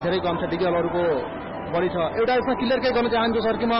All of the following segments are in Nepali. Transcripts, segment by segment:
धेरै कम छ, डिजलहरुको बढी छ। एउटा यसमा क्लियर के गर्न चाहन्छु सर कि म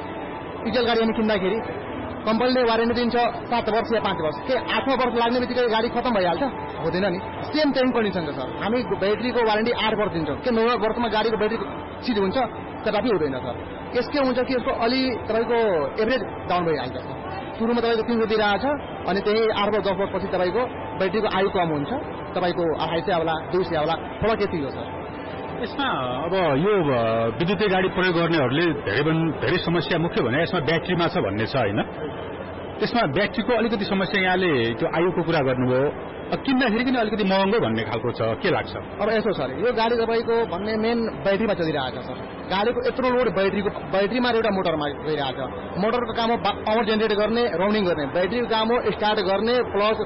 डिजल गाडी हामी किन्दाखेरि कम्पनीले वारेन्टी दिन्छ 7 वर्ष या 5 वर्ष, के 8 वर्ष लाग्ने बित्तिकै गाडी खत्म भइहाल्छ? हुँदैन नि। सेम त्यही कन्डिसन छ सर। हामी ब्याट्रीको वारेन्टी 8 वर्ष दिन्छौँ, के 9 वर्षमा गाडीको ब्याट्री सिज हुन्छ? कदापि हुँदैन सर। यसके हुन्छ कि यसको अलि तपाईको एभरेज डाउन भइहाल्छ सर। सुरुमा तपाईको 300 दिइरहेछ, अनि त्यही 8 वर्ष 10 वर्षपछि तपाईको ब्याट्रीको आयु कम हुन्छ, तपाईको 250 आउला 200 आउला, फरक यति हो सर। यसमा अब यो विद्युतीय गाडी प्रयोग गर्नेहरूले धेरै समस्या मुख्य भने यसमा ब्याट्रीमा छ भन्ने छ हैन? त्यसमा ब्याट्रीको अलिकति समस्या यहाँले त्यो आयुको कुरा गर्नुभयो, किन्दाखेरि पनि अलिकति महँगो भन्ने खालको छ, के लाग्छ? अब यसो सर, यो गाडी तपाईको भन्ने मेन ब्याट्रीमा चलिरहेको छ सर। गाडीको यत्रो लोड ब्याट्रीमा एउटा मोटरमा गइरहेछ। मोटरको काम हो पावर जेनेरेट गर्ने, राउन्डिङ गर्ने, ब्याट्रीको काम हो स्टार्ट गर्ने प्लस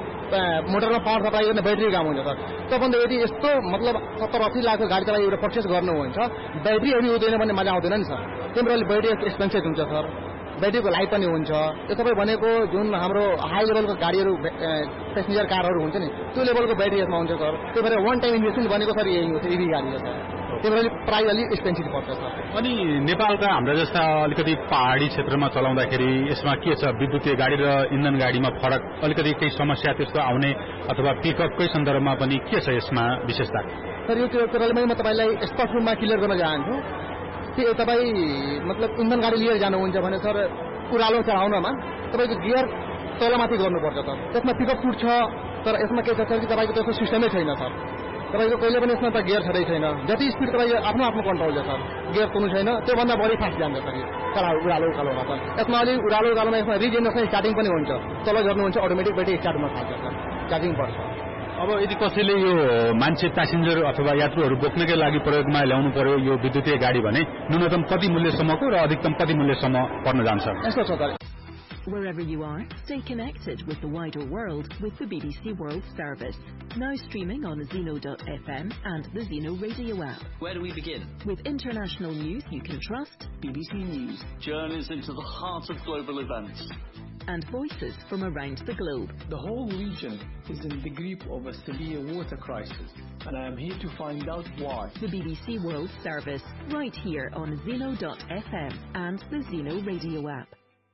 मोटरमा पावर सप्लाई गर्ने, ब्याट्रीको काम हुन्छ सर। तपाईँले यदि यस्तो मतलब 70-80 लाखको गाडी तपाईँ एउटा पर्चेस गर्नुहुन्छ, ब्याट्री यदि हुँदैन भने मजा आउँदैन नि सर। तिम्रो ब्याट्री एक्सपेन्सिभ हुन्छ सर, ब्याट्रीको लाइफ पनि हुन्छ। यो तपाईँ भनेको जुन हाम्रो हाई लेभलको गाडीहरू पेसेन्जर कारहरू हुन्छ नि, त्यो लेभलको ब्याट्री यसमा हुन्छ सर। त्यो भएर वान टाइम इन्भेस्टमेन्ट भनेको सर यही हो, इभी गाडी हो सर। त्यो भएर प्राइस अलिक एक्सपेन्सिभ पर्छ सर। अनि नेपालका हाम्रा जस्ता अलिकति पहाडी क्षेत्रमा चलाउँदाखेरि यसमा के छ, विद्युतीय गाडी र इन्धन गाडीमा फरक, अलिकति केही समस्या त्यस्तो आउने अथवा पिकअपकै सन्दर्भमा पनि के छ यसमा विशेषता? सर यो कुरालाई म तपाईँलाई स्पष्ट रूपमा क्लियर गर्न चाहन्छु कि तपाईँ मतलब इन्धन गाडी लिएर जानुहुन्छ भने सर उरालो चढाउनमा तपाईँको गियर तलमाथि गर्नुपर्छ सर। त्यसमा पिकअप फुट छ, तर यसमा के छ सर कि तपाईँको त्यस्तो सिस्टमै छैन सर। तपाईँको कहिले पनि यसमा त गियर छँदै छैन, जति स्पिड तपाईँको आफ्नो कन्ट्रोल छ सर। गियर कुनै छैन, त्योभन्दा बढी फास्ट जान्छ सर उरालो उकालोमा सर। यसमा अलिक उरालो उकालोमा यसमा रिजेनरेसन स्टार्टिङ पनि हुन्छ, तल गर्नुहुन्छ अटोमेटिक ब्याट्री स्टार्ट हुन थाल्छ सर, चार्जिङ पर्छ। अब यदि कसैले यो मान्छे प्यासेन्जर अथवा यात्रुहरू बोक्नकै लागि प्रयोगमा ल्याउनु पर्यो यो विद्युतीय गाडी भने न्यूनतम कति मूल्यसम्मको र अधिकतम कति मूल्यसम्म पर्न जान्छ? यस्तो छ sir. Wherever you are, stay connected with the wider world with the BBC World Service. Now streaming on Zeno.fm and the Zeno radio app. Where do we begin? With international news you can trust. BBC News. Journeys into the heart of global events. And voices from around the globe. The whole region is in the grip of a severe water crisis, and I am here to find out why. The BBC World Service, right here on Zeno.fm and the Zeno radio app.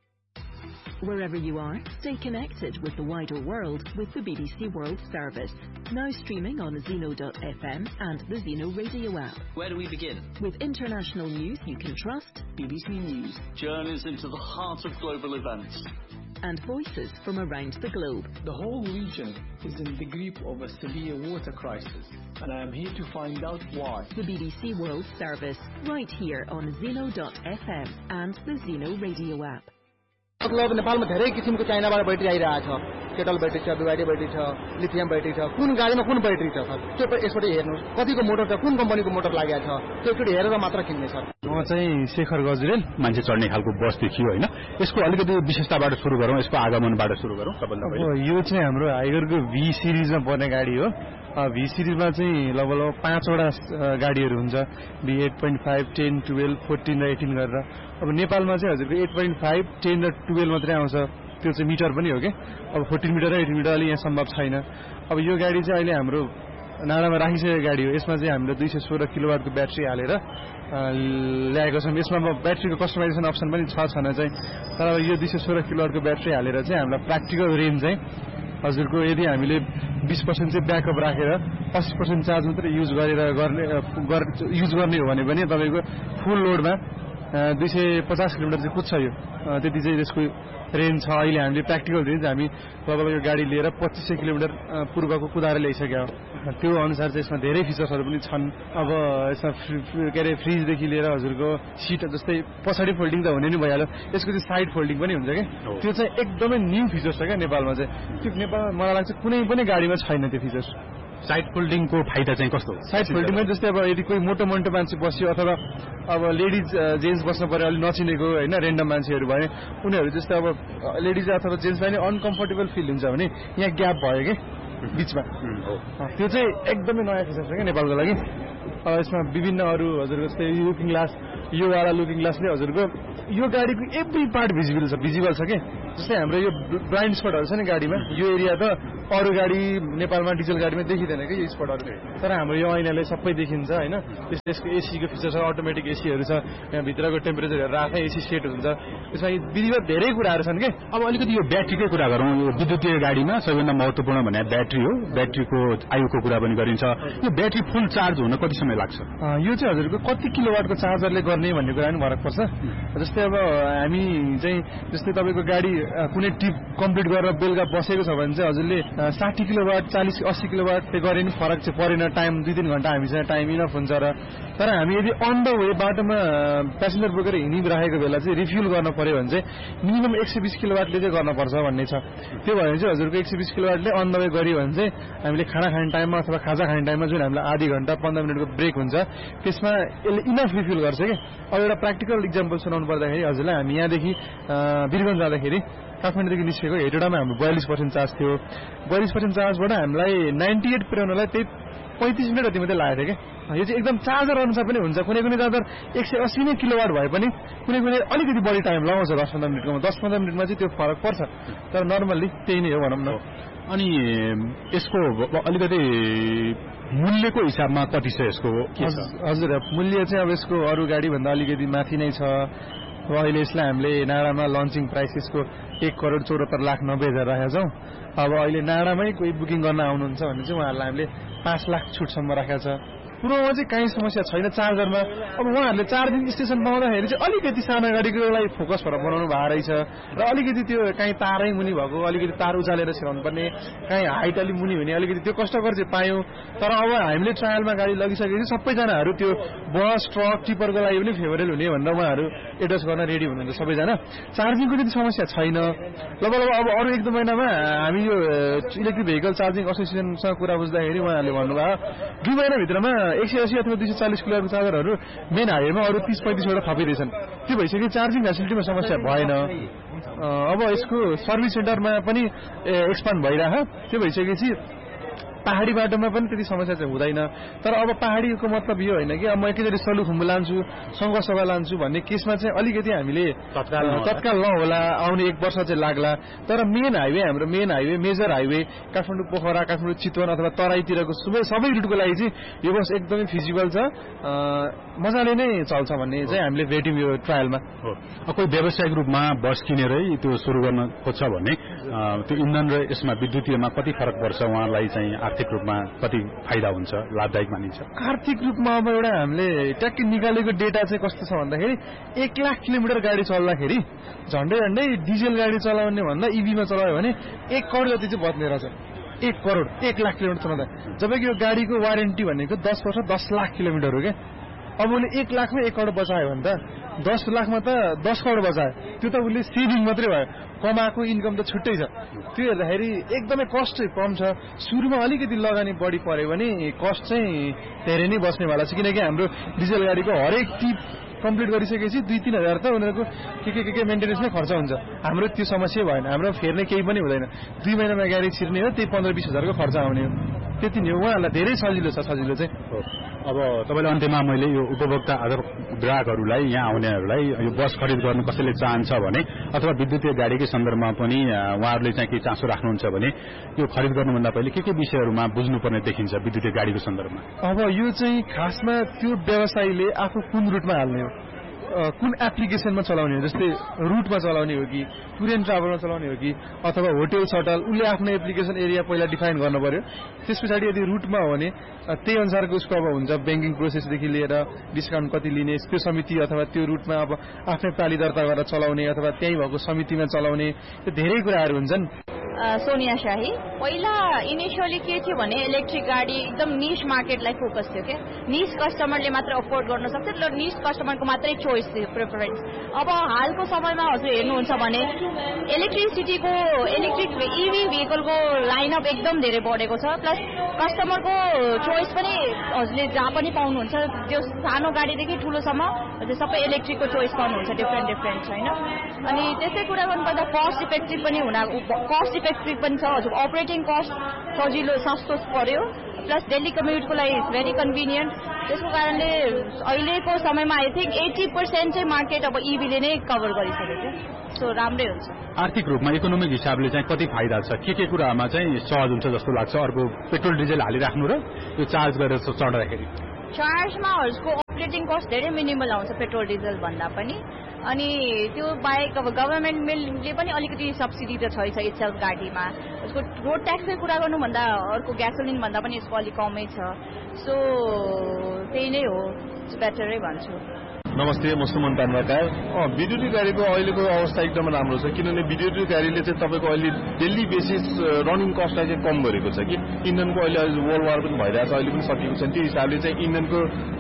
Wherever you are, stay connected with the wider world with the BBC World Service. Now streaming on Zeno.fm and the Zeno radio app. Where do we begin? With international news you can trust. BBC News. Journeys into the heart of global events. And voices from around the globe. The whole region is in the grip of a severe water crisis, and I am here to find out why. The BBC World Service, right here on Zeno.fm and the Zeno radio app. मतलब नेपालमा धेरै किसिमको चाइनाबाट ब्याट्री आइरहेछ। केटल ब्याट्री छ, BYD ब्याट्री छ, लिथियम ब्याट्री छ। कुन गाडीमा कुन ब्याट्री छ सर, त्यो यसबाट हेर्नुहोस्। कतिको मोटर छ, कुन कम्पनीको मोटर लागेको छ, त्यो एकचोटि हेरेर मात्र किन्ने सर। म चाहिँ शेखर गजुरेल, मान्छे चढ्ने खालको बस देखियो होइन। यसको अलिकति विशेषताबाट सुरु गरौँ, यसको आगमनबाट सुरु गरौँ। यो चाहिँ हाम्रो हाइगरको V सिरिजमा पर्ने गाडी हो। V सिरिजमा चाहिँ लगभग 5वटा गाडीहरू हुन्छ, V8.5, 10, 12, 14 र 18 गरेर। अब नेपालमा चाहिँ हजुरको 8.5, 10 र 12 मात्रै आउँछ, त्यो चाहिँ मिटर पनि हो कि। अब 14 मिटर र 18 मिटर अलि यहाँ सम्भव छैन। अब यो गाडी चाहिँ अहिले हाम्रो नाडामा राखिसकेको गाडी हो। यसमा चाहिँ हाम्रो 216 किलोवाटको ब्याट्री हालेर ल्याएको छौँ। यसमा ब्याट्रीको कस्टमाइजेसन अप्सन पनि छ छैन चाहिँ, तर यो 216 किलोवाटको ब्याट्री हालेर चाहिँ हामीलाई प्र्याक्टिकल रेन्ज चाहिँ हजुरको यदि हामीले 20% चाहिँ ब्याकअप राखेर 80% चार्ज मात्रै युज गर्ने हो भने पनि तपाईँको फुल लोडमा 250 किलोमिटर चाहिँ कुद्छ। यो त्यति चाहिँ त्यसको रेन्ज छ। अहिले हामीले प्र्याक्टिकल रेन्ज हामी लगभग यो गाडी लिएर 2500 किलोमिटर पूर्वको कुदाएर ल्याइसक्यो। त्यो अनुसार चाहिँ यसमा धेरै फिचर्सहरू पनि छन्। अब यसमा के अरे फ्रिजदेखि लिएर हजुरको सिट जस्तै पछाडि फोल्डिङ त हुने नै भइहाल्यो, यसको चाहिँ साइड फोल्डिङ पनि हुन्छ कि। त्यो चाहिँ एकदमै न्यू फिचर्स छ क्या नेपालमा चाहिँ। त्यो नेपालमा मलाई लाग्छ कुनै पनि गाडीमा छैन त्यो फिचर्स। साइड फोल्डिङको फाइदा चाहिँ कस्तो? साइड फोल्डिङमा जस्तै अब यदि कोही मोटो मान्छे बस्यो अथवा अब लेडिज जेन्ट्स बस्न पर्यो, अलिक नचिनेको होइन रेन्डम मान्छेहरू भए उनीहरू जस्तै अब लेडिज अथवा जेन्ट्सलाई नै अनकम्फर्टेबल फिल हुन्छ भने यहाँ ग्याप भयो कि बिचमा, त्यो चाहिँ एकदमै नयाँ फिचर छ क्या नेपालको लागि। यसमा विभिन्न अरू हजुरको जस्तै लुकिङ ग्लास, यो वाला लुकिङ ग्लासले हजुरको यो गाडीको एभ्री पार्ट भिजिबल छ कि जस्तै हाम्रो यो ब्लाइन्ड स्पटहरू छ नि गाडीमा, यो एरिया त अरू गाडी नेपालमा डिजल गाडीमा देखिँदैन कि यो स्पटहरू, तर हाम्रो यो ऐनाले सबै देखिन्छ होइन। त्यसको एसीको फिचर छ, अटोमेटिक एसीहरू छ, यहाँ भित्रको टेम्परेचर हेरेर आफै एसी सेट हुन्छ। त्यसमा विधिवत धेरै कुराहरू छन् कि। अब अलिकति यो ब्याट्रीकै कुरा गरौँ। यो विद्युतीय गाडीमा सबैभन्दा महत्त्वपूर्ण भने ब्याट्री हो। ब्याट्रीको आयुको कुरा पनि गरिन्छ। यो ब्याट्री फुल चार्ज हुन कति समय लाग्छ? यो चाहिँ हजुरको कति किलोवाटको चार्जरले गर्ने भन्ने कुरा पनि फरक पर्छ। जस्तै अब हामी चाहिँ जस्तै तपाईँको गाडी कुनै ट्रिप कम्प्लिट गरेर बेलुका बसेको छ भने चाहिँ हजुरले 60 किलोवाट 40-80 किलोवाटले गरे नि फरक चाहिँ परेन। टाइम 2-3 घन्टा हामीसँग टाइम इनफ हुन्छ र तर हामी यदि अन द वे बाटोमा प्यासेन्जर बोकेर हिँडिरहेको बेला चाहिँ रिफ्युल गर्न पर्यो भने चाहिँ मिनिमम 120 किलोवाटले चाहिँ गर्नुपर्छ भन्ने छ। त्यो भयो भने चाहिँ हजुरको 120 किलोवाटले अन द वे गऱ्यो भने चाहिँ हामीले खाना खाने टाइममा अथवा खाजा खाने टाइममा जुन हामीलाई आधी घन्टा 15 मिनटको ब्रेक हुन्छ त्यसमा यसले इनफ रिफ्युल गर्छ कि। अब एउटा प्र्याक्टिकल इक्जाम्पल सुनाउनु पर्दाखेरि हजुरलाई हामी यहाँदेखि वीरगञ्ज जाँदाखेरि काठमाडौँदेखि निस्केको हेटोडामा हाम्रो 42% चार्ज थियो। 42% चार्जबाट हामीलाई 98 पुर्याउनलाई त्यही 35 मिनट जति मात्रै लागेको थियो कि। यो चाहिँ एकदम चार्जर अनुसार पनि हुन्छ। कुनै कुनै चार्जर 180 नै किलोवाट भए पनि कुनै कुनै अलिकति बढी टाइम लगाउँछ 10-15 मिनटको। 10-15 मिनटमा चाहिँ त्यो फरक पर्छ, तर नर्मल्ली त्यही नै हो भनौँ न। अनि यसको अलिकति मूल्यको हिसाबमा कति छ यसको? हजुर मूल्य चाहिँ अब यसको अरू गाडीभन्दा अलिकति माथि नै छ। अहिले यसलाई हामीले नाडामा लन्चिङ प्राइस यसको 1,74,90,000 राखेका छौँ। अब अहिले नाडामै कोही बुकिङ गर्न आउनुहुन्छ भने चाहिँ उहाँहरूलाई हामीले 5 लाख छुटसम्म राखेका छ। पुरोमा चाहिँ काहीँ समस्या छैन चार्जरमा। अब उहाँहरूले चार्जिङ स्टेसन पाउँदाखेरि चाहिँ अलिकति सानो गाडीको लागि फोकस भएर बनाउनु भएको रहेछ र अलिकति त्यो काहीँ तारै मुनि भएको, अलिकति तार उचालेर छिराउनु पर्ने, काहीँ हाइट अलिक मुनि हुने, अलिकति त्यो कष्टकर चाहिँ पायौँ। तर अब हामीले ट्रायलमा गाडी लगिसकेपछि सबैजनाहरू त्यो बस ट्रक टिपरको लागि पनि फेभरेबल हुने भनेर उहाँहरू एडजस्ट गर्न रेडी हुनुहुन्छ सबैजना। चार्जिङको त्यति समस्या छैन। लगभग अब अरू 1-2 महिनामा हामी यो इलेक्ट्रिक भेहिकल चार्जिङ एसोसिएसनसँग कुरा बुझ्दाखेरि उहाँहरूले भन्नुभयो 2 महिनाभित्रमा 180 अथवा 240 किलोवाटको चार्जरहरू मेन हाइवेमा अरू 30-35 वटा थपिँदैछन्। त्यो भइसक्यो चार्जिङ फेसिलिटीमा समस्या भएन। अब यसको सर्भिस सेन्टरमा पनि एक्सपान्ड भइरह। त्यो भइसकेपछि पहाडी बाटोमा पनि त्यति समस्या चाहिँ हुँदैन। तर अब पहाडीको मतलब यो होइन कि अब म एकैचोटि सलुखुम्बु लान्छु, सङ्घसभा लान्छु भन्ने केसमा चाहिँ अलिकति हामीले तत्काल नहोला, आउने 1 वर्ष चाहिँ लाग्ला। तर मेन हाइवे हाम्रो मेजर हाइवे काठमाडौँ पोखरा, काठमाडौँ चितवन अथवा तराईतिरको सबै रुटको लागि चाहिँ यो बस एकदमै फिजिबल छ, मजाले नै चल्छ भन्ने चाहिँ हामीले भेट्यौँ यो ट्रायलमा। कोही व्यावसायिक रूपमा बस किनेरै त्यो सुरु गर्न खोज्छ भने त्यो इन्धन र यसमा विद्युतीयमा कति फरक पर्छ, उहाँलाई चाहिँ आर्थिक रूपमा कति फाइदा हुन्छ, लाभदायक मानिन्छ? आर्थिक रूपमा अब एउटा हामीले ट्याक्कै निकालेको डेटा चाहिँ कस्तो छ भन्दाखेरि 1 लाख किलोमिटर गाडी चल्दाखेरि झन्डै डिजल गाडी चलाउने भन्दा इभीमा चलायो भने 1 करोड जति चाहिँ बच्ने रहेछ। 1 करोड 1 लाख किलोमिटर चलाउँदा, जबकि यो गाडीको वारेन्टी भनेको 10 वर्ष 10 लाख किलोमिटर हो क्या। अब उसले 1 लाखमा 1 करोड बचायो भने त 10 लाखमा त 10 करोड बचायो। त्यो त उसले सेभिङ मात्रै भयो, कमाएको इन्कम त छुट्टै छ। त्यो हेर्दाखेरि एकदमै कस्ट चाहिँ कम छ। सुरुमा अलिकति लगानी बढी पऱ्यो भने कस्ट चाहिँ धेरै नै बस्नेवाला छ, किनकि हाम्रो डिजल गाडीको हरेक टिप कम्प्लिट गरिसकेपछि 2-3 हजार त उनीहरूको के मेन्टेनेन्समै खर्च हुन्छ। हाम्रो त्यो समस्या भएन, हाम्रो फेर्ने केही पनि हुँदैन। 2 महिनामा गाडी छिर्ने हो, त्यही 15-20 हजारको खर्च आउने हो, त्यति नै हो। उहाँहरूलाई धेरै सजिलो चाहिँ। अब तपाईँले अन्त्यमा मैले यो उपभोक्ता ग्राहकहरूलाई, यहाँ आउनेहरूलाई यो बस खरिद गर्नु कसैले चाहन्छ भने अथवा विद्युतीय गाडीकै सन्दर्भमा पनि उहाँहरूले चाहिँ केही चासो राख्नुहुन्छ भने यो खरिद गर्नुभन्दा पहिले के विषयहरूमा बुझ्नुपर्ने देखिन्छ विद्युतीय गाडीको सन्दर्भमा? अब यो चाहिँ खासमा त्यो व्यवसायीले आफू कुन रुटमा हाल्ने हो, कुन एप्लिकेसनमा चलाउने हो, जस्तै रुटमा चलाउने हो कि टुर एन्ड ट्राभलमा चलाउने हो कि अथवा होटेल सटल, उसले आफ्नो एप्लिकेसन एरिया पहिला डिफाइन गर्नु पर्यो। त्यस पछाडि यदि रुटमा हो भने त्यही अनुसारको उसको अब हुन्छ ब्याङ्किङ प्रोसेसदेखि लिएर डिस्काउन्ट कति लिने, त्यो समिति अथवा त्यो रुटमा अब आफ्नै पाली दर्ता गरेर चलाउने अथवा त्यहीँ भएको समितिमा चलाउने, त्यो धेरै कुराहरू हुन्छन्। सोनिया शाही। पहिला इनिशियली के थियो भने इलेक्ट्रिक गाडी एकदम निश मार्केटलाई फोकस थियो क्या, निश कस्टमरले मात्र अफोर्ड गर्न सक्छ र निश कस्टमरको मात्रै चोइस थियो, प्रेफरेन्स। अब हालको समयमा हजुर हेर्नुहुन्छ भने इलेक्ट्रिक इभी भेहिकलको लाइनअप एकदम धेरै बढेको छ, प्लस कस्टमरको चोइस पनि हजुरले जहाँ पनि पाउनुहुन्छ, त्यो सानो गाडीदेखि ठुलोसम्म हजुर सबै इलेक्ट्रिकको चोइस पाउनुहुन्छ, डिफ्रेन्ट होइन। अनि त्यसै कुरा गर्नुपर्दा कस्ट इफेक्टिभ पनि छ हजुर, अपरेटिङ कस्ट सजिलो सस्तो पर्यो, प्लस डेली कम्युटको लागि इट्स भेरी कन्भिनियन्ट। त्यसको कारणले अहिलेको समयमा आई थिङ्क 80% चाहिँ मार्केट अब इभीले नै कभर गरिसकेको थियो, सो राम्रै हुन्छ। आर्थिक रूपमा इकोनोमिक हिसाबले चाहिँ कति फाइदा छ, के कुरामा चाहिँ सहज हुन्छ जस्तो लाग्छ? अर्को पेट्रोल डिजेल हालिराख्नु र यो चार्ज गरेर चढ्दाखेरि चार्जमा हजुरको अपरेटिङ कस्ट धेरै मिनिमल आउँछ पेट्रोल डिजल भन्दा पनि। अनि त्यो बाहेक अब गभर्मेन्टले पनि अलिकति सब्सिडी त छ इटसेल्फ गाडीमा। उसको रोड ट्याक्सकै कुरा गर्नुभन्दा अर्को ग्यासोलिन भन्दा पनि यसको अलिक कमै छ, सो त्यही नै हो, बेटरै भन्छु। नमस्ते, म सुमन तान्वाकार। विद्युतीय गाडीको अहिलेको अवस्था एकदमै राम्रो छ, किनभने विद्युतीय गाडीले चाहिँ तपाईँको अहिले डेली बेसिस रनिङ कस्टलाई चाहिँ कम गरेको छ कि इन्धनको अहिले वर्ल्ड वार पनि भइरहेछ, अहिले पनि सकिएको छ। त्यो हिसाबले चाहिँ इन्धनको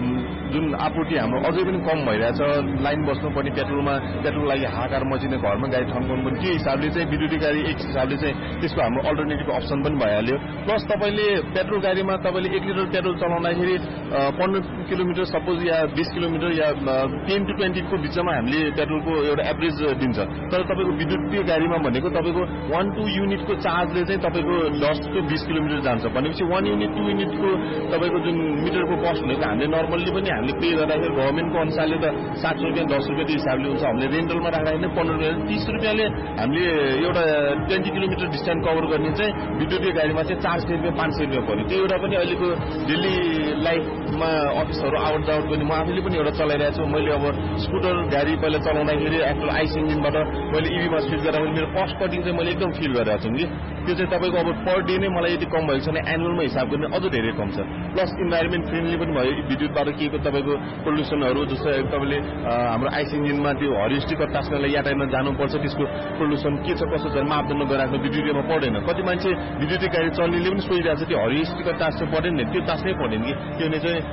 जुन आपूर्ति हाम्रो अझै पनि कम भइरहेछ, लाइन बस्नुपर्ने पेट्रोल लागि हाहाकार मचिने, घरमा गाडी ठम्काउनु पनि, त्यो हिसाबले चाहिँ विद्युतीय गाडी एक हिसाबले चाहिँ त्यसको हाम्रो अल्टरनेटिभ अप्सन पनि भइहाल्यो। प्लस तपाईँले पेट्रोल गाडीमा तपाईँले 1 लिटर पेट्रोल चलाउँदाखेरि 15 kilometre suppose yeah 20 kilometre yeah 10 to 20 को बिचमा हामीले पेट्रोलको एउटा एभरेज दिन्छ। तर तपाईँको विद्युतीय गाडीमा भनेको तपाईँको 1-2 युनिटको चार्जले चाहिँ तपाईँको 10 to 20 किलोमिटर जान्छ। भनेपछि 1 युनिट 2 युनिटको तपाईँको जुन मिटरको कस्ट भनेको हामीले नर्मल्ली पनि हामीले पे गर्दाखेरि गभर्मेन्टको अनुसारले त 7 रुपियाँ 10 रुपियाँ हिसाबले हुन्छ। हामीले रेन्टलमा राख्दाखेरि 15 रुपियाँ 30 रुपियाँले हामीले एउटा 20 किलोमिटर डिस्टेन्स कभर गर्ने चाहिँ विद्युतीय गाडीमा चाहिँ 400 रुपियाँ 500 रुपियाँ पर्यो। त्यो एउटा पनि अहिलेको डेली लाइफमा अफिसहरू आउट जाउट गर्ने, म आफैले पनि एउटा चलाइरहेको छु। मैले अब स्कुटर गाडी पहिला चलाउँदाखेरि आफ्टर आइस इन्जिनबाट मैले इभीमा स्विच गर्दाखेरि मेरो कस्ट कटिङ चाहिँ मैले एकदम फिल गरेको छु कि त्यो चाहिँ तपाईँको अब पर डे नै मलाई यति कम भएको छ भने एनुअलमा हिसाब गर्ने अझ धेरै कम छ। प्लस इन्भाइरोमेन्ट फ्रेन्डली पनि भयो, विद्युतबाट केको तपाईँको पोल्युसनहरू जस्तो तपाईँले हाम्रो आइस इन्जिनमा त्यो हरिस्टिक टास्कलाई यातायातमा जानुपर्छ, त्यसको पोल्युसन के छ कसो छ मापदण्ड गराएको विद्युतीयमा पर्दैन। कति मान्छे विद्युतीय गाडी चल्नेले पनि सोचिरहेको छ त्यो हरिस्टिक टास्क चाहिँ पर्दैन, त्यो टास्कै पर्दैन कि त्यो नै चाहिँ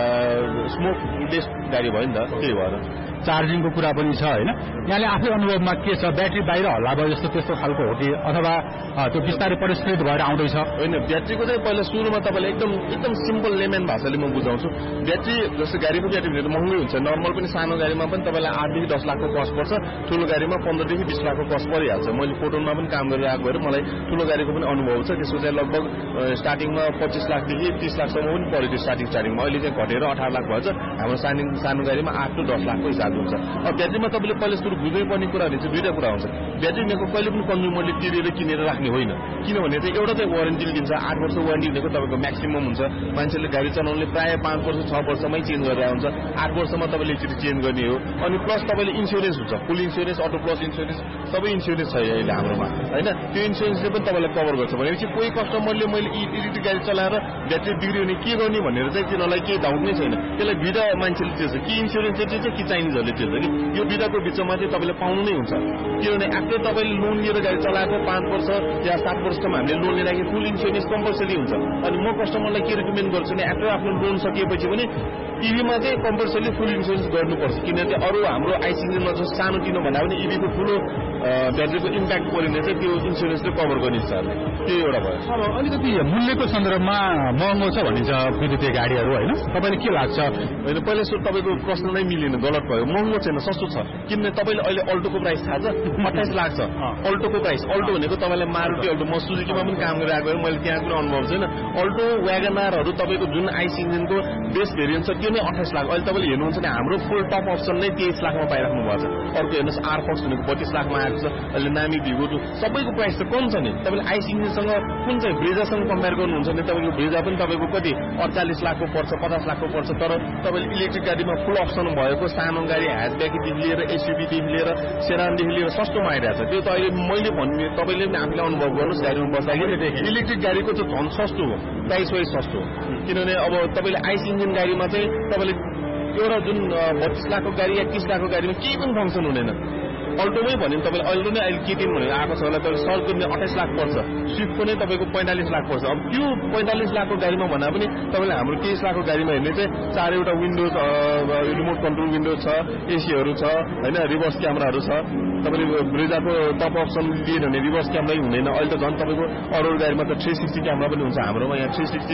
स्मोक लेस गाडी भयो नि त, त्यही भएर। चार्जिङको कुरा पनि छ होइन, यहाँले आफै अनुभवमा के छ, ब्याट्री बाहिर हल्ला भयो जस्तो त्यस्तो खालको हो कि अथवा त्यो बिस्तारै परिष्कृत भएर आउँदैछ? होइन, ब्याट्रीको चाहिँ पहिला सुरुमा तपाईँले एकदम सिम्पल लेमेन भाषाले म बुझाउँछु। ब्याट्री जस्तो गाडीको ब्याट्री भने महँगै हुन्छ, नर्मल पनि सानो गाडीमा पनि तपाईँलाई 8 देखि 10 लाखको कस्ट पर्छ, ठुलो गाडीमा 15 देखि 20 लाखको कस्ट परिहाल्छ। मैले फोटोमा पनि काम गरिरहेको भएर मलाई ठुलो गाडीको पनि अनुभव छ। त्यसको चाहिँ लगभग स्टार्टिङमा 25 लाखदेखि 30 लाखसम्म पनि पऱ्यो त्यो स्टार्टिङमा। अहिले चाहिँ घटेर 18 लाख भएछ। हाम्रो सानो गाडीमा 8 to 10 लाखको हिसाब हुन्छ। अब ब्याट्रीमा तपाईँले पहिला सुरु बुझ्नै पर्ने कुरा भने चाहिँ दुईटा कुरा हुन्छ। ब्याट्री भनेको कहिले पनि कन्ज्युमरले तिरेर किनेर राख्ने होइन, किनभने चाहिँ एउटा चाहिँ वारेन्टी दिन्छ, 8 वर्ष वारेन्टी भनेको तपाईँको म्याक्सिमम हुन्छ। मान्छेले गाडी चलाउनेले प्रायः 5 वर्ष 6 वर्षमै चेन्ज गरेर हुन्छ, 8 वर्षमा तपाईँले एकचोटि चेन्ज गर्ने हो। अनि प्लस तपाईँले इन्सुरेन्स हुन्छ, फुल इन्सुरेन्स, अटो प्लस इन्सुरेन्स, सबै इन्सुरेन्स छ अहिले हाम्रोमा होइन। त्यो इन्सुरेन्सले पनि तपाईँलाई कभर गर्छ। भनेपछि कोही कस्टमरले मैले इलेक्ट्रिक गाडी चलाएर ब्याट्री बिग्रियो भने के गर्ने भनेर चाहिँ तिनीहरूलाई केही डाउट नै छैन। त्यसलाई बिदा मान्छेले तिर्छ कि इन्सुरेन्सले तिर्छ कि चाइनिजहरूले तिर्छ कि यो बिदाको बिचमा चाहिँ तपाईँले पाउनु नै हुन्छ। किनभने आफ्टर तपाईँले लोन लिएर गाडी चलाएको 5 वर्ष या 7 वर्षसम्म हामीले लोन लिएर फुल इन्सुरेन्स कम्पलसरी हुन्छ। अनि म कस्टमरलाई के रिकमेन्ड गर्छु भने आफ्टर आफ्नो लोन सकिएपछि पनि इभीमा चाहिँ कम्पलसरी फुल इन्सुरेन्स गर्नुपर्छ, किनभने अरू हाम्रो आइस इन्जिनमा जस्तो सानो किनो भन्दा पनि इभीको ठुलो ब्याट्रीको इम्प्याक्ट पऱ्यो चाहिँ त्यो इन्सुरेन्सले कभर गर्ने हिसाबले त्यो एउटा भयो। अब अलिकति मूल्यको सन्दर्भमा महँगो छ भनिन्छ विद्युतीय गाडीहरू होइन, तपाईँले के लाग्छ? होइन, पहिला सुरु तपाईँको प्रश्न नै मिलेन, गलत भयो। महँगो छैन, सस्तो छ। किनभने तपाईँले अहिले अल्टोको प्राइस थाहा छ, 28 लाख छ अल्टोको प्राइस। अल्टो भनेको तपाईँलाई मारुति अल्टो, म सुजुकीमा पनि काम गरिरहेको मैले त्यहाँ पनि अनुभव छैन। अल्टो व्यागनारहरू तपाईँको जुन आइस इन्जिनको बेस भेरिएन्ट छ त्यो नै 28 लाख। अहिले तपाईँले हेर्नुहुन्छ भने हाम्रो फुल टप अप्सन नै 23 लाखमा पाइराख्नु भएको छ। अर्को हेर्नुहोस् आरफक्स भनेको 32 लाखमा आएको छ। अहिले नामी भिगो सबैको प्राइस त कम छ नि। तपाईँले आइस इन्जिनसँग कुन चाहिँ ब्रेजासँग कम्पेयर गर्नुहुन्छ भने तपाईँको ब्रेजा पनि तपाईँको कति 48 लाखको पर्छ, 50 लाखको पर्छ। तर तपाईँले इलेक्ट्रिक गाडीमा फुल अप्सन भएको सानो गाडी ह्याचब्याकदेखि लिएर एसयुभीदेखि लिएर सेडानदेखि लिएर सस्तोमा आइरहेको छ। त्यो त अहिले मैले भन्ने तपाईँले पनि आफूले अनुभव गर्नुहोस्, गाडीमा बस्दाखेरि इलेक्ट्रिक गाडीको चाहिँ झन् सस्तो हो, प्राइस वाइज सस्तो हो। किनभने अब तपाईँले आइस इन्जिन गाडीमा चाहिँ तपाईँले एउटा जुन 32 लाखको गाडी या 30 लाखको गाडीमा केही पनि फङ्सन हुँदैन। अल्टोमै भन्यो भने तपाईँले अल्टो नै अहिले केटिएम भनेर आएको छ होला, तपाईँले सर्टको नै 28 लाख पर्छ, स्विफ्टको नै तपाईँको 45 लाख पर्छ। अब त्यो 45 लाखको गाडीमा भन्दा पनि तपाईँले हाम्रो 23 लाखको गाडीमा हेर्ने चाहिँ 4वटा विन्डोज, रिमोट कन्ट्रोल विन्डोज छ, एसीहरू छ होइन, रिभर्स क्यामेराहरू छ। तपाईँले ब्रेजाको टप अप्सन लिएर भने रिभर्स क्यामेरै हुँदैन। अहिले त झन् तपाईँको अरू गाडीमा त 360 क्यामेरा पनि हुन्छ, हाम्रोमा यहाँ 360,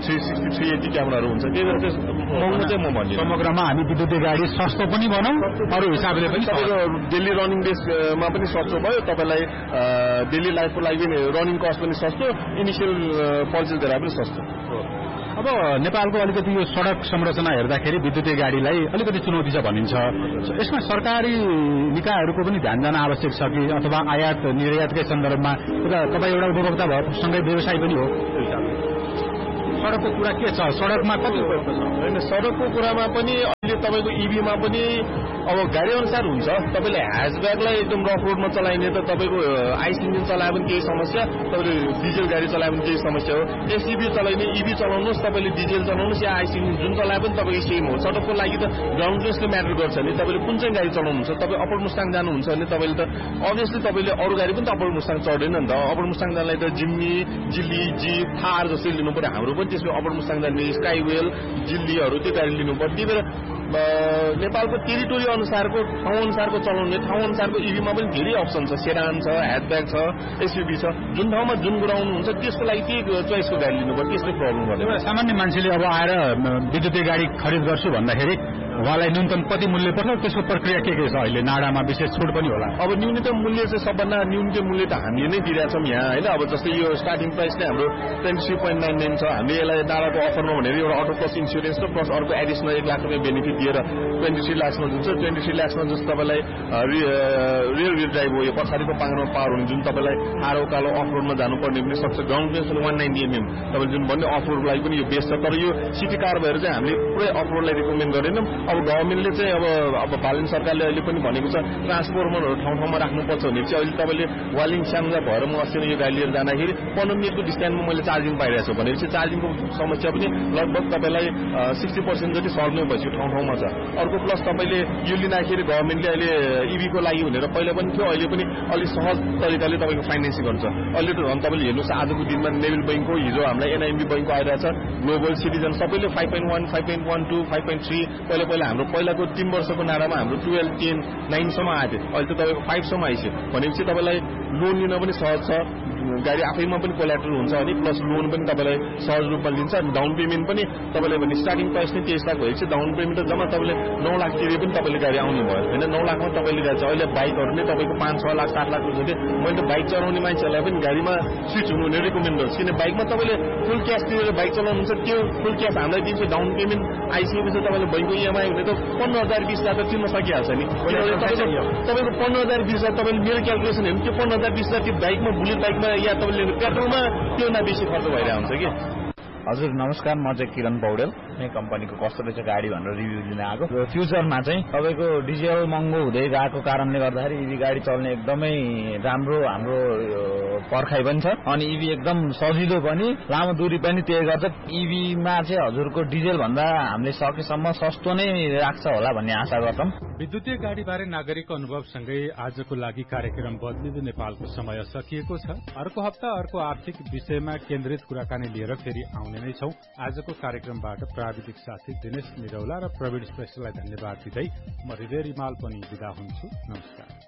380 क्यामेराहरू हुन्छ। त्यही भएर चाहिँ महँगो चाहिँ म भन्छु। समग्रमा हामी विद्युतीय गाडी सस्तो पनि भनौँ, अरू हिसाबले पनि तपाईँको डेली रनिङ बेसमा पनि सस्तो भयो, तपाईँलाई डेली लाइफको लागि रनिङ कस्ट पनि सस्तो, इनिसियल पर्चेस गरेर पनि सस्तो। अब नेपालको अलिकति यो सडक संरचना हेर्दाखेरि विद्युतीय गाडीलाई अलिकति चुनौती छ भनिन्छ। यसमा सरकारी निकायहरूको पनि ध्यान जान आवश्यक छ कि अथवा आयात निर्यातकै सन्दर्भमा तपाईँ एउटा उपभोक्ता भएसँगै व्यवसाय पनि हो, सडकको कुरा के छ? सडकमा कति उपयोग छ? होइन, सडकको कुरामा पनि अहिले तपाईँको इभीमा पनि अब गाडी अनुसार हुन्छ। तपाईँले ह्याचब्याकलाई एकदम रफ रोडमा चलाइने त तपाईँको आइस इन्जिन चलायो भने केही समस्या, तपाईँले डिजेल गाडी चलायो भने केही समस्या हो। एसइभी चलाइने इभी चलाउनुहोस्, तपाईँले डिजेल चलाउनुहोस् या आइस इन्जिन जुन चलाए पनि तपाईँको सेम हो। सडकको लागि त ग्राउन्ड क्लियरेन्सले म्याटर गर्छ नि। तपाईँले कुन चाहिँ गाडी चलाउनुहुन्छ, तपाईँ अप्पर मुस्ताङ जानुहुन्छ भने तपाईँले त अभियसली तपाईँले अरू गाडी पनि त अप्पर मुस्ताङ चढ्दैन नि त। अप्पर मुस्ताङ जानलाई त जिम्नी, जिल्ली, जिप, थार जस्तै लिनु पर्यो। हाम्रो पनि त्यसको अप्पर मुस्ताङ जाने स्काइवेल, जिल्लीहरू त्यो गाडी लिनु पर्यो। त्यही भएर नेपालको टेरिटोरी अनुसारको ठाउँ अनुसारको चलाउने ठाउँ अनुसारको इभीमा पनि धेरै अप्सन छ। सेडान छ, ह्याचब्याक छ, एसयुभी छ। जुन ठाउँमा जुन गुराउनु हुन्छ त्यसको लागि त्यही चोइसको गाडी लिनु पर्यो। त्यसले प्रब्लम गर्दैन। सामान्य मान्छेले अब आएर विद्युतीय गाडी खरिद गर्छु भन्दाखेरि उहाँलाई न्यूनतम कति मूल्य पर्छ? त्यसको प्रक्रिया के छ? अहिले नाडामा विशेष छुट पनि होला? अब न्यूनतम मूल्य चाहिँ सबभन्दा न्यूनतम मूल्य त हामीले नै दिइरहेछौँ यहाँ होइन। अब जस्तै यो स्टार्टिङ प्राइस नै हाम्रो 23.99 छ। हामीले यसलाई नाडाको अफरमा भनेर एउटा अटो प्लस इन्सुरेन्स र प्लस अर्को एडिसनल 1 लाख रुपियाँ बेनिफिट दिएर 23 लाखमा जुन छ 23 लाखमा जस्तो तपाईँलाई रियर व्हिल ड्राइभ हो, यो पछाडिको पाङ्ग्रोमा पावर हुने जुन तपाईँलाई आरो उकालो अफ रोडमा जानुपर्ने पनि सक्छ। ग्राउन्ड क्लियरेन्स 190 mm तपाईँले जुन भन्ने अफ रोडलाई पनि यो बेस्ट छ। तर यो सिटी कार भएर चाहिँ हामीले पुरै अफ रोडलाई रिकमेन्ड गरेनौँ। अब गभर्मेन्टले चाहिँ अब बालन सरकारले अहिले पनि भनेको छ ट्रान्सफर्मरहरू ठाउँ ठाउँमा राख्नुपर्छ भने चाहिँ अहिले तपाईँले वालिङ स्याङ्जा भएर म अस्ति यो गाडी लिएर जाँदाखेरि 15 मिनटको डिस्टेन्समा मैले चार्जिङ पाइरहेको छु भनेपछि चार्जिङको समस्या पनि लगभग तपाईँलाई 60% जति सल्भ नै भइसक्यो ठाउँ ठाउँमा छ। अर्को प्लस तपाईँले यो लिँदाखेरि गभर्मेन्टले अहिले इभीको लागि भनेर पहिला पनि थियो, अहिले पनि अलिक सहज तरिकाले तपाईँको फाइनेन्सिङ गर्छ। अहिले त झन् तपाईँले हेर्नुहोस् आजको दिनमा नेभल बैङ्कको, हिजो हामीलाई एनआइएमबी बैङ्कको आइरहेछ, ग्लोबल सिटिजन सबैले 5.1, 5.12, 5.3 पहिला हाम्रो पहिलाको 3 वर्षको नाडामा हाम्रो 12, 10, 9 सम्म आएको थियो। अहिले त तपाईँको 5 सम्म आइसक्यो भनेपछि तपाईँलाई लोन लिन पनि सहज छ। गाडी आफैमा पनि कोल्याटरल हुन्छ अनि प्लस लोन पनि तपाईँलाई सहज रूपमा लिन्छ। डाउन पेमेन्ट पनि तपाईँले भने स्टार्टिङ प्राइस नै 23 लाख भएपछि डाउन पेमेन्ट जम्मा तपाईँले 9 लाख तिरे पनि तपाईँले गाडी आउने भयो होइन। 9 लाखमा तपाईँले गाडी छ। अहिले बाइकहरू नै तपाईँको 5, 6 लाख, 7 लाख रुपियाँ थियो। मैले त बाइक चलाउने मान्छेहरूलाई पनि गाडीमा स्विच हुनु हुने रिकमेन्ड गर्छु। किन बाइकमा तपाईँले फुल क्यास तिरेर बाइक चलाउनुहुन्छ, त्यो फुल क्यास हामीलाई दिन्छ। डाउन पेमेन्ट आइसकेपछि तपाईँले बैङ्कको इएमआई हुने त 15,000, 20,000 त तिर्न सकिहाल्छ नि। तपाईँको 15,000, 20,000 तपाईँले मेरो क्यालकुलेसन हेर्नु, त्यो 15,000, 20,000 त्यो बाइकमा बुलेट बाइकमा या तपाईँले पेट्रोलमा त्योभन्दा बेसी खर्च भइरहेको हुन्छ कि। हजुर नमस्कार, म चाहिँ किरण पौडेल, मेरो कम्पनीको कस्तो रहेछ गाडी भनेर रिभ्यू लिन आएको। फ्युचरमा चाहिँ तपाईँको डिजेल महँगो हुँदै गएको कारणले गर्दाखेरि इभी गाडी चल्ने एकदमै राम्रो हाम्रो पर्खाइ पनि छ अनि इभी एकदम सजिलो पनि, लामो दूरी पनि तय गर्छ। इभीमा चाहिँ हजुरको डिजेल भन्दा हामीले सकेसम्म सस्तो नै राख्छ होला भन्ने आशा गर्छौँ। विद्युतीय गाडीबारे नागरिक अनुभवसँगै आजको लागि कार्यक्रम बदलिँदो नेपालको समय सकिएको छ। अर्को हप्ता अर्को आर्थिक विषयमा केन्द्रित कुराकानी लिएर फेरि आउने नै छौं। आजको कार्यक्रमबाट प्राविधिक साथी दिनेश निरौला र प्रवीण श्रेष्ठलाई धन्यवाद दिँदै म हृदय रिमाल पनि बिदा हुन्छु। नमस्कार।